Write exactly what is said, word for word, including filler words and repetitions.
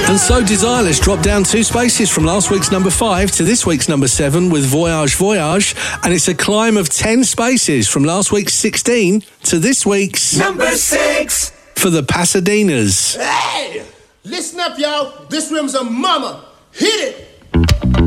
And so Desireless dropped down two spaces from last week's number five to this week's number seven with Voyage Voyage, and it's a climb of ten spaces from last week's sixteen to this week's number six for the Pasadenas. Hey! Listen up, y'all. This rim's a mama. Hit it!